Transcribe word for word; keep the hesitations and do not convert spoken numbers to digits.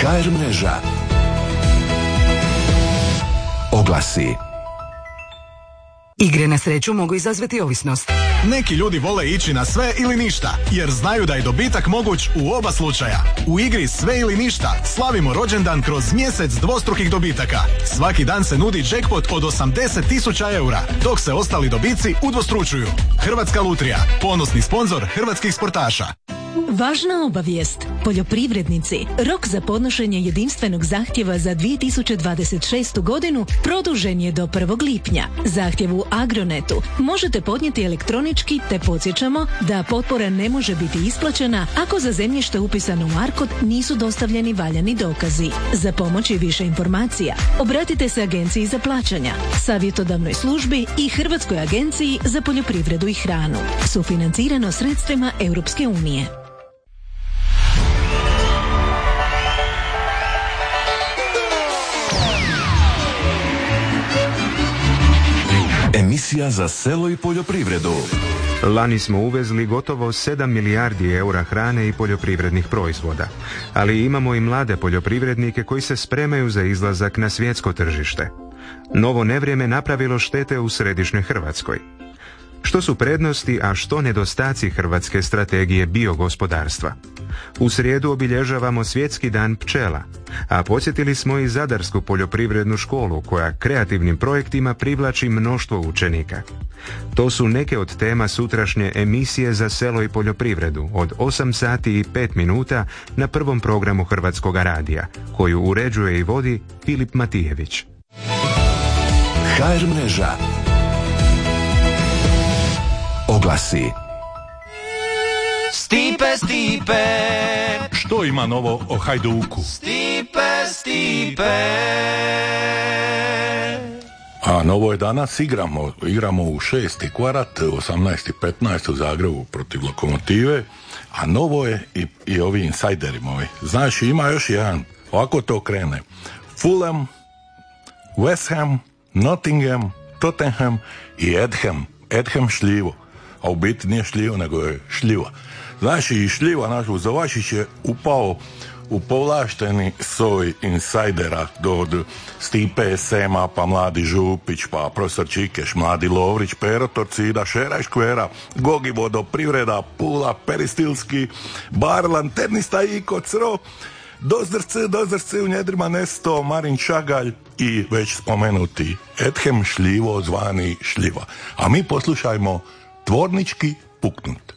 ha er mreža. Oglasi. Igre na sreću mogu izazvati ovisnost. Neki ljudi vole ići na sve ili ništa, jer znaju da je dobitak moguć u oba slučaja. U igri Sve ili ništa slavimo rođendan kroz mjesec dvostrukih dobitaka. Svaki dan se nudi jackpot od osamdeset tisuća eura, dok se ostali dobici udvostručuju. Hrvatska lutrija, ponosni sponzor hrvatskih sportaša. Važna obavijest. Poljoprivrednici, rok za podnošenje jedinstvenog zahtjeva za dvije tisuće dvadeset šestu godinu produžen je do prvog lipnja. Zahtjev u Agronetu možete podnijeti elektronički, te podsjećamo da potpora ne može biti isplaćena ako za zemljište upisano u ARKOD nisu dostavljeni valjani dokazi. Za pomoć i više informacija obratite se Agenciji za plaćanja, savjetodavnoj službi i Hrvatskoj agenciji za poljoprivredu i hranu. Sufinancirano sredstvima Europske unije. Emisija za selo i poljoprivredu. Lani smo uvezli gotovo sedam milijardi eura hrane i poljoprivrednih proizvoda, ali imamo i mlade poljoprivrednike koji se spremaju za izlazak na svjetsko tržište. Novo nevrijeme napravilo štete u središnjoj Hrvatskoj. Što su prednosti, a što nedostaci hrvatske strategije biogospodarstva? U srijedu obilježavamo Svjetski dan pčela, a podsjetili smo i Zadarsku poljoprivrednu školu koja kreativnim projektima privlači mnoštvo učenika. To su neke od tema sutrašnje emisije za selo i poljoprivredu od osam sati i pet minuta na prvom programu Hrvatskoga radija, koju uređuje i vodi Filip Matijević. ha er mreža. Oglasi. Stipe, Stipe, što ima novo o Hajduku? Stipe, Stipe. A novo je danas igramo, igramo u šesti kvart, osamnaest i petnaest u Zagrebu protiv Lokomotive, a novo je i, i ovi insajderi moji. Znaš, ima još jedan, ovako to krene. Fulham, West Ham, Nottingham, Tottenham i Edham, Edham šljivo. A u biti nije šljivo, nego je šljiva. Znači, i šljiva naš Uzovačić je upao u povlašteni soj insajdera od Stipe Sema, pa Mladi Župić, pa profesor Čikeš, Mladi Lovrić, Pero Torcida, Šera Škvera, Gogi Vodoprivreda, Pula, Peristilski, Bar, Lanternista Iko Cro, Dozrce, Dozrce u njedrima Nesto, Marin Šagalj i već spomenuti Edhem šljivo zvani šljiva. A mi poslušajmo Tvornički puknut.